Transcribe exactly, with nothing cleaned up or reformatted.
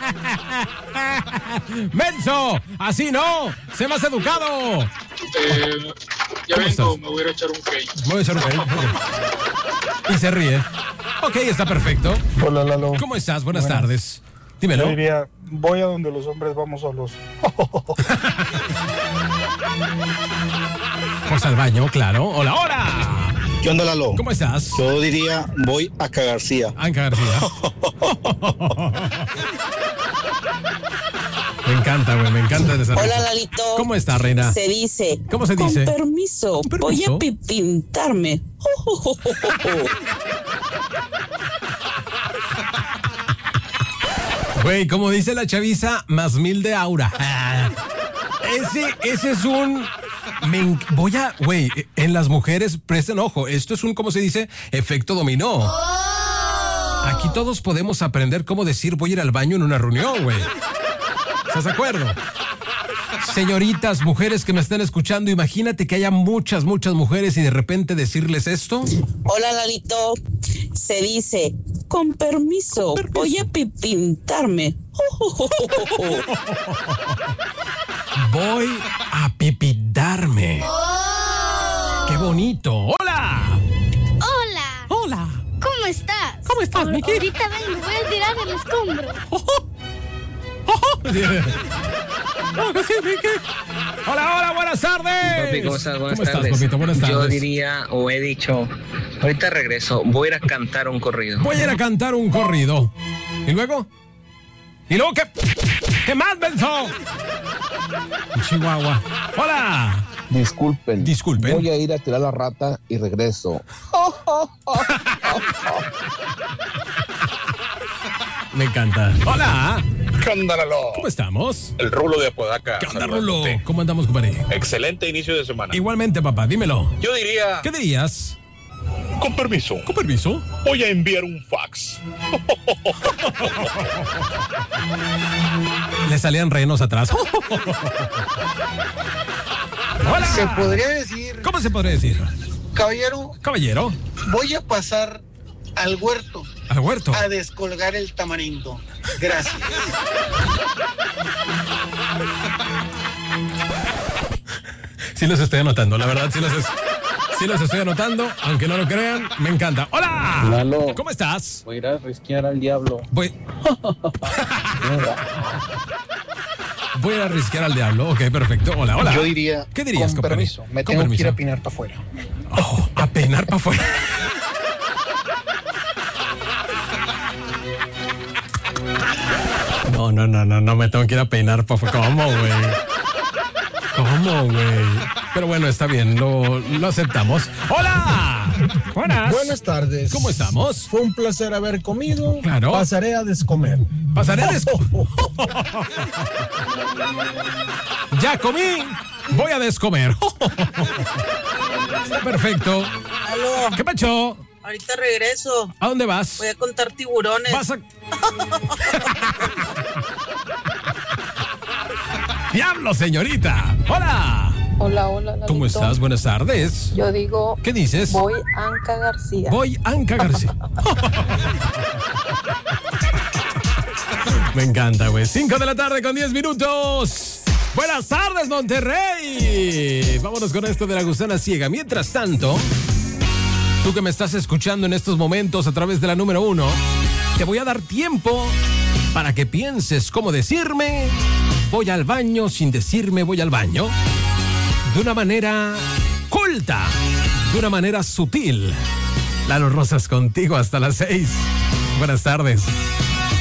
¡Menso! ¡Así no! ¡Sé más educado! Eh, ya vengo, estás? Me voy a ir a echar un cake. Me voy a echar un cake. Y se ríe. Ok, está perfecto. Hola, Lalo. ¿Cómo estás? Buenas, Buenas. tardes. Dímelo. Yo diría, voy a donde los hombres vamos solos. Pues al baño, claro. ¡Hola, hola! ¿Qué onda, Lalo? ¿Cómo estás? Yo diría, voy a Cagarcía. A Cagarcía. Me encanta, güey, me encanta esa Hola, risa. Lalito. ¿Cómo está, reina? Se dice. ¿Cómo se dice? Con permiso, ¿Con permiso? voy a pipintarme. Güey, como dice la chaviza, más mil de aura. Ese, ese es un... Me, voy a... Güey, en las mujeres, presten ojo, esto es un, ¿cómo se dice? Efecto dominó. Aquí todos podemos aprender cómo decir voy a ir al baño en una reunión, güey. ¿Estás de acuerdo? Señoritas, mujeres que me están escuchando, imagínate que haya muchas, muchas mujeres y de repente decirles esto. Hola, Lalito. Se dice, con permiso, permiso. voy a pipintarme. Voy a pipintarme. Oh. ¡Qué bonito! ¡Hola! ¡Hola! ¡Hola! ¿Cómo estás? ¿Cómo estás, Miki? Ahorita vengo, voy a tirar el escombro. Oh, oh. Oh, sí, Miki. Hola, hola, buenas tardes. Papi, ¿cómo estás? Buenas ¿Cómo tardes. Estás, papito? Buenas tardes. Yo diría, o he dicho, ahorita regreso, voy a ir a cantar un corrido. Voy a ir a cantar un corrido. ¿Y luego? ¿Y luego qué? ¿Qué más, Benzo? Chihuahua. Hola. Disculpen. Disculpen. Voy a ir a tirar la rata y regreso. Me encanta. Hola. ¿Qué onda, Lalo? ¿Cómo estamos? El Rulo de Apodaca. ¿Qué onda, Rulo? ¿Cómo andamos, compadre? Excelente inicio de semana. Igualmente, papá, dímelo. Yo diría... ¿Qué dirías? Con permiso. ¿Con permiso? Voy a enviar un fax. Le salían renos atrás. Hola. Se podría decir... ¿Cómo se podría decir? Caballero. Caballero. Voy a pasar al huerto. ¿Al huerto? A descolgar el tamarindo. Gracias. Sí los estoy anotando, la verdad, sí los, es, sí los estoy anotando, aunque no lo crean, me encanta. ¡Hola! Lalo, ¿cómo estás? Voy a ir a risquear al diablo. Voy... Voy a risquear al diablo, ok, perfecto. Hola, hola. Yo diría... ¿Qué dirías, con compadre? permiso, me tengo permiso? que ir a pinar para afuera. Oh, ¿a peinar para afuera? No, no, no, no, no me tengo que ir a peinar para afuera. ¿Cómo, güey? ¿Cómo, güey? Pero bueno, está bien, lo, lo aceptamos. ¡Hola! Buenas. Buenas tardes. ¿Cómo estamos? Fue un placer haber comido. Claro. Pasaré a descomer. Pasaré a descomer. Ya comí, voy a descomer. Está perfecto. Aló. ¿Qué pacho? Ahorita regreso. ¿A dónde vas? Voy a contar tiburones. Vas a... ¡Diablo, señorita! ¡Hola! Hola, hola, Lalito. ¿Cómo estás? Buenas tardes. Yo digo... ¿Qué dices? Voy Anca García. Voy Anca García. Me encanta, güey. Cinco de la tarde con diez minutos. Buenas tardes, Monterrey. Vámonos con esto de la gusana ciega. Mientras tanto, tú que me estás escuchando en estos momentos a través de la número uno, te voy a dar tiempo para que pienses cómo decirme voy al baño sin decirme voy al baño. De una manera culta, de una manera sutil. Lalo Rosas contigo hasta las seis. Buenas tardes.